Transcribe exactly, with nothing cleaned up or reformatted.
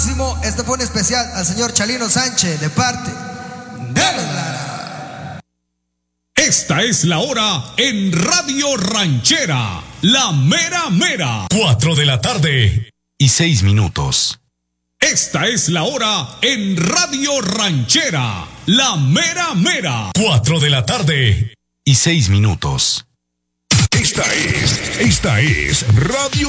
Este fue un especial al señor Chalino Sánchez de parte de los Lara. Esta es la hora en Radio Ranchera, la mera mera. Cuatro de la tarde y seis minutos. Esta es la hora en Radio Ranchera, la mera mera. Cuatro de la tarde y seis minutos. Esta es, esta es Radio